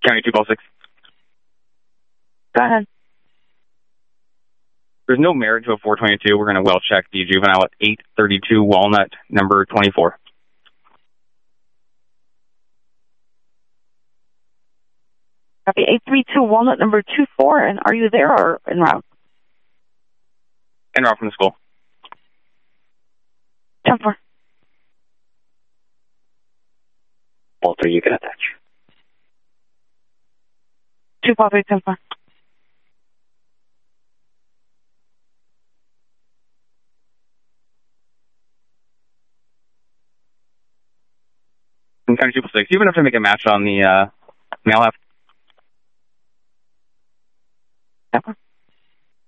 County 206. Go ahead. There's no merit to a 422. We're going to well check the juvenile at 832 Walnut, number 24. Copy 832 Walnut, number 24. And are you there or en route? En route from the school. 10-4. Walter, you can attach. 2 Papa 10-4. County 206. You even have to make a match on the mail app. 10-4.